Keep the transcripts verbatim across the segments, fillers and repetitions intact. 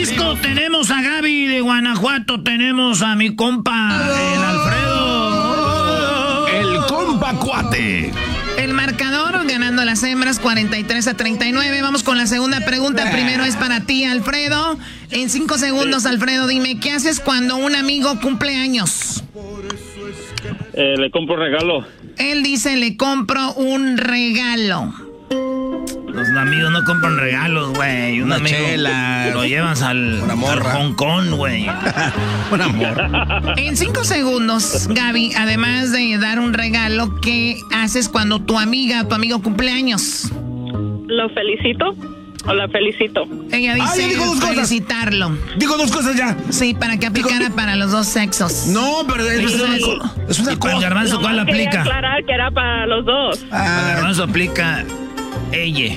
Jalisco tenemos a Gaby, de Guanajuato tenemos a mi compa, el Alfredo. El compa cuate. El marcador ganando las hembras cuarenta y tres a treinta y nueve. Vamos con la segunda pregunta. Primero es para ti, Alfredo. En cinco segundos, Alfredo, dime, ¿qué haces cuando un amigo cumple años? Eh, le compro regalo. Él dice, le compro un regalo. Los amigos no compran regalos, güey. Una amigo chela. Lo llevas al, al Hong Kong, güey. Una morra. En cinco segundos, Gaby, además de dar un regalo, ¿qué haces cuando tu amiga, tu amigo cumple años? Lo felicito o la felicito. Ella dice Ah, ya dijo dos cosas. felicitarlo. Digo dos cosas ya. Sí, para que aplicara Digo- para los dos sexos. No, pero es, Sí, una, sí. co- es una Y para el cosa. garbanzo, ¿cuál Nomás quería aplica? aclarar que era para los dos. Para el Ah, garbanzo aplica ella.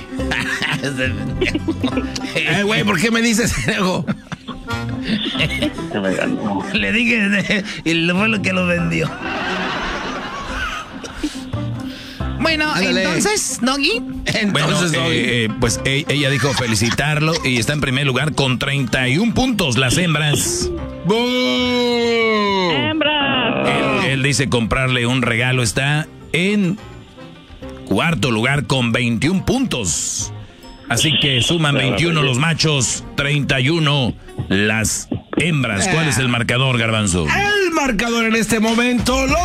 eh, güey, ¿por qué me dices algo? Que me ganó. Le dije, y fue lo que lo vendió. Bueno, Ándale. entonces, Doggy. Entonces, Bueno, Doggy. eh, eh, pues e- ella dijo felicitarlo y está en primer lugar con treinta y un puntos las hembras. ¡Bú! Hembras. Él, él dice comprarle un regalo, está en cuarto lugar con veintiún puntos. Así que suman veintiuno los machos, treinta y uno las hembras. ¿Cuál es el marcador, Garbanzo? El marcador en este momento, los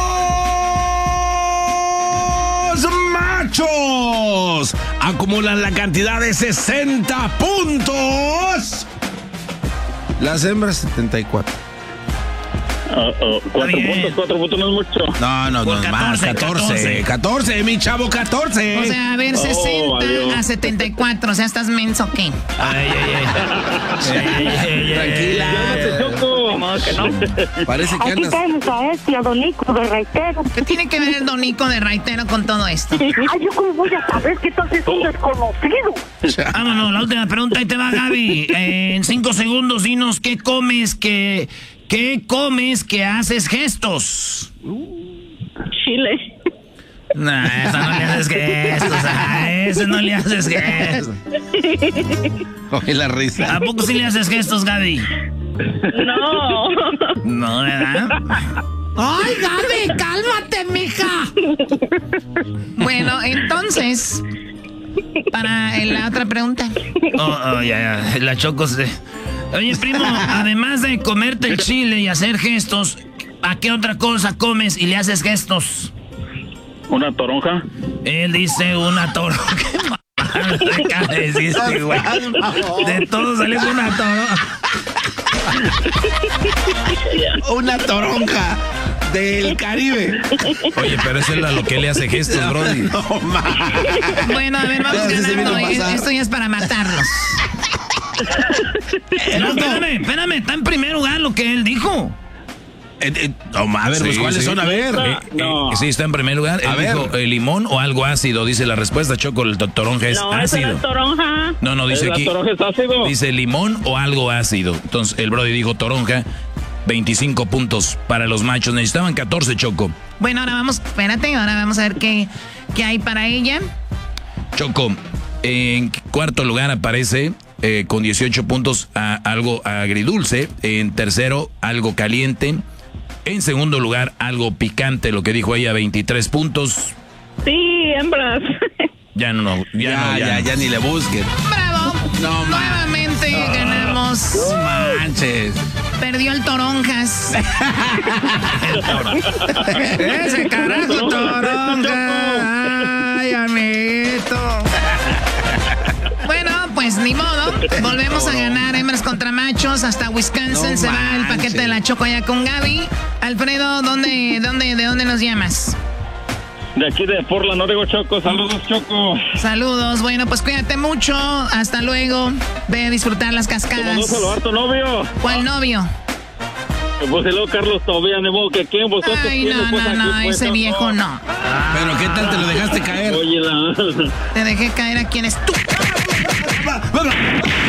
machos acumulan la cantidad de sesenta puntos. Las hembras setenta y cuatro. Oh, oh, cuatro Está bien. puntos, cuatro puntos no es mucho. No, no, no Por es más, catorce, catorce, catorce, mi chavo, catorce. O sea, a ver, Oh, sesenta valió. a setenta y cuatro. O sea, ¿estás menso o qué? Ay, ay, ay. Ay, ay, ay, Tranquila. Te choco. que no. Parece que Aquí andas. tenemos a este, a Donico de Raitero. ¿Qué tiene que ver el Donico de Raitero con todo esto? Ay, yo cómo voy a saber que tú haces un desconocido. Vámonos, la última pregunta, ahí te va, Gaby. Eh, en cinco segundos, dinos qué comes, que, qué comes que haces gestos. Chile. Nah, esa no le haces gestos, a ese no le haces gestos. Oye, la risa. ¿A poco sí le haces gestos, Gaby? No. No, ¿verdad? ¡Ay, Gaby, cálmate, mija! Bueno, entonces, para la otra pregunta. Oh, oh, ya, ya, la Choco se... Oye, primo, además de comerte el chile y hacer gestos, ¿a qué otra cosa comes y le haces gestos? Una toronja. Él dice una toronja. ¿Qué acaba de decir este güey? De todo salió una toronja. Una toronja del Caribe. Oye, pero eso es a lo que le hace gestos, Brody. No, ma. Bueno, a ver, vamos Ya, sí se ganando. vino a pasar. Esto ya es para matarlos. No, espérame, espérame, está en primer lugar lo que él dijo. Eh, eh, no, a ver, pues, Sí, ¿cuáles sí. son? A ver. Eh, No. eh, sí, está en primer lugar. A Él ver. dijo eh, limón o algo ácido, dice la respuesta. Choco, el to- toronja es No, esa ácido. es toronja. No, no, dice ¿La aquí. toronja es ácido? Dice limón o algo ácido. Entonces, el Brody dijo toronja. veinticinco puntos para los machos. Necesitaban catorce, Choco. Bueno, ahora vamos, espérate, ahora vamos a ver qué, qué hay para ella. Choco, en cuarto lugar aparece eh, con dieciocho puntos a algo agridulce. En tercero, algo caliente. En segundo lugar, algo picante, lo que dijo ella, veintitrés puntos. Sí, hembras. Ya no, no, ya, Ya, no, ya, ya, ni le busquen. ¡Bravo! No, ma. Nuevamente ganamos. No manches. Perdió el Toronjas. Ese carajo toronja. Ay, amiguito. Bueno, pues ni modo. Volvemos a ganar hembras contra machos. Hasta Wisconsin No se va el manches. paquete de la Choco allá con Gaby. Alfredo, ¿dónde, dónde, ¿de dónde nos llamas? De aquí de Portland, no digo Choco. Saludos, Choco. Saludos. Bueno, pues cuídate mucho. Hasta luego. Ve a disfrutar las Te mandó cascadas. saludar tu novio. ¿Cuál novio? Pues y luego Carlos todavía, ni modo que quién vosotros. Ay, quién, no, pues, no, aquí, no. pues, Ese Choco. viejo no. Pero ¿qué tal te lo dejaste caer? Oye, la... Te dejé caer a quien es tú. Va, va, va.